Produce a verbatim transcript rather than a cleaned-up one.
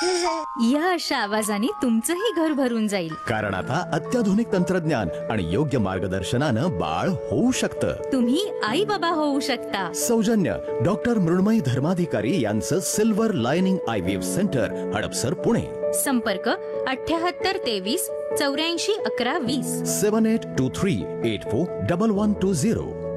या अशा आवाजाने तुमचंही घर भरून जाईल. कारण आता अत्याधुनिक तंत्रज्ञान आणि योग्य मार्गदर्शनानं बाळ होऊ शकतं. तुम्ही आई बाबा होऊ शकता. सौजन्य डॉक्टर मृण्मयी धर्माधिकारी यांचं silver lining I V F centre, Hadapsar, Pune. संपर्क अठ्याहत्तर तेवीस चौऱ्याऐंशी अकरा वीस. सेवन eight to three eight four double one two zero.